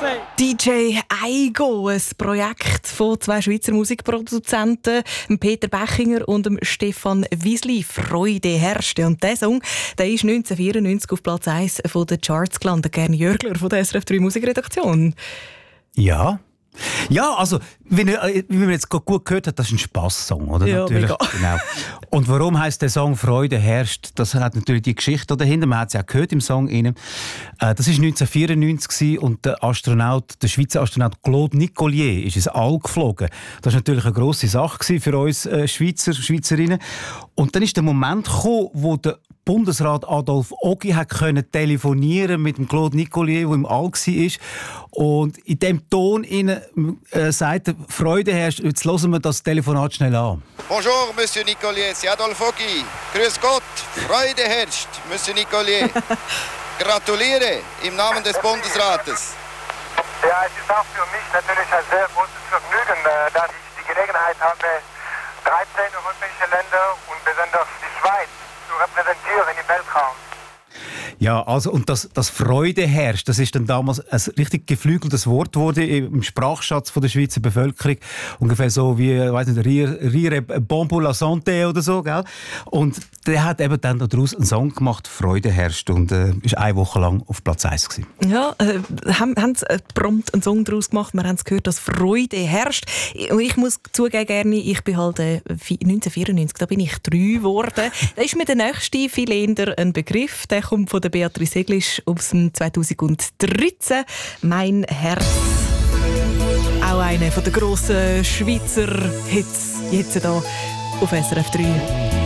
DJ Aigo, ein Projekt von zwei Schweizer Musikproduzenten, Peter Bechinger und Stefan Wiesli. Freude herrschte. Und dieser Song, der ist 1994 auf Platz 1 der Charts gelandet. Gerne Jörgler von der SRF 3 Musikredaktion. Ja. Ja, also, wie man jetzt gut gehört hat, das ist ein Spass-Song, oder? Ja, natürlich. mega. Genau. Und warum heisst der Song «Freude herrscht»? Das hat natürlich die Geschichte dahinter. Man hat es ja auch gehört im Song. Das war 1994 und der Schweizer Astronaut Claude Nicollier ist ins All geflogen. Das war natürlich eine grosse Sache für uns Schweizerinnen. Und dann ist der Moment gekommen, wo der Bundesrat Adolf Ogi telefonieren mit dem Claude Nicollier, der im All war. Und in dem Ton sagt er, Freude herrscht. Jetzt hören wir das Telefonat schnell an. Bonjour, Monsieur Nicollier, c'est Adolf Ogi. Grüß Gott, Freude herrscht, Monsieur Nicollier. Gratuliere im Namen des Bundesrates. Ja, es ist auch für mich natürlich ein sehr großes Vergnügen, dass ich die Gelegenheit habe, 13 europäische Länder und besonders die Schweiz zu repräsentieren im Weltraum. Ja, also, und das Freude herrscht, das ist dann damals ein richtig geflügeltes Wort wurde im Sprachschatz von der Schweizer Bevölkerung. Ungefähr so wie, weiss nicht, Rire bon pour la santé oder so, gell? Und der hat eben dann daraus einen Song gemacht, Freude herrscht, und ist 1 Woche lang auf Platz 1 gewesen. Ja, haben sie prompt einen Song daraus gemacht. Wir haben es gehört, dass Freude herrscht. Und ich muss zugeben, gerne, ich bin halt 1994, da bin ich 3 geworden. Da ist mir der nächste viel eher ein Begriff. Der kommt von der Beatrice Eglisch aus dem 2013. «Mein Herz». Auch einer der grossen Schweizer Hits jetzt hier auf SRF 3.